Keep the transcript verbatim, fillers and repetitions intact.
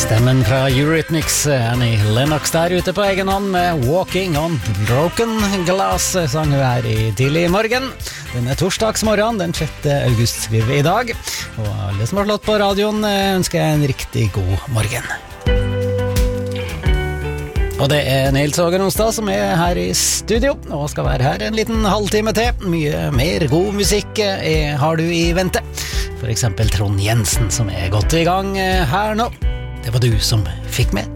Stemmen fra Eurythmics, Annie Lennox der ute på egen hånd med Walking on Broken Glass, sang hun her i tidlig morgen. Denne torsdagsmorgen, den sjette august skriver vi i dag, og alle som har slått på radioen ønsker jeg en riktig god morgen. Og det er Nils Åger Onsdag som er her i studio, og skal være her en liten halvtime til. Mye mer god musikk er, har du i vente. For eksempel Trond Jensen som er godt i gang her nå. Det var du som fikk med